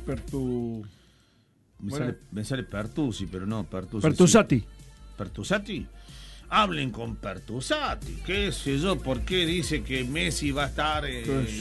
Me sale Pertusi, pero no, Pertusati. ¿Pertusati? Hablen con Pertusati, qué sé yo, ¿por qué dice que Messi va a estar